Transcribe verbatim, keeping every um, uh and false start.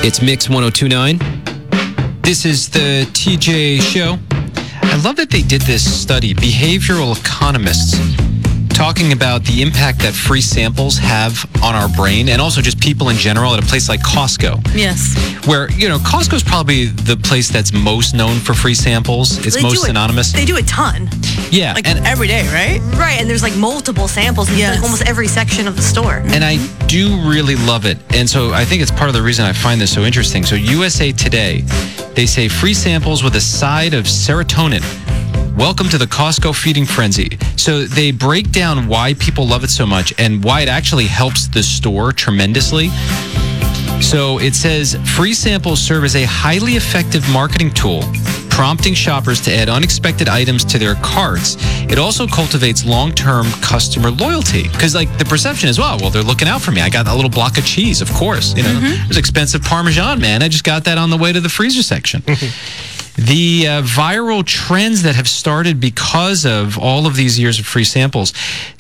It's Mix one oh two point nine. This is the T J Show. I love that they did this study, behavioral economists, talking about the impact that free samples have on our brain and also just people in general at a place like Costco. Yes. Where, you know, Costco's probably the place that's most known for free samples. It's They most do a- synonymous. They do a ton. Yeah. Like and, every day, right? Right, and there's like multiple samples in Yes. like almost every section of the store. and I do really love it. And so I think it's part of the reason I find this so interesting. So U S A Today, they say free samples with a side of serotonin. Welcome to the Costco feeding frenzy. So they break down why people love it so much and why it actually helps the store tremendously. So it says free samples serve as a highly effective marketing tool, prompting shoppers to add unexpected items to their carts. It also cultivates long-term customer loyalty because, like, the perception is, well, well, they're looking out for me. I got a little block of cheese, of course. You know, Mm-hmm. there's expensive Parmesan, man. I just got that on the way to the freezer section. The uh, viral trends that have started because of all of these years of free samples